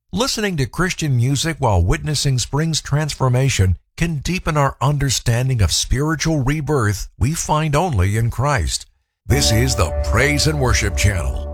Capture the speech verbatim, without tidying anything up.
Listening to Christian music while witnessing Spring's transformation can deepen our understanding of spiritual rebirth we find only in Christ. This is the Praise and Worship Channel.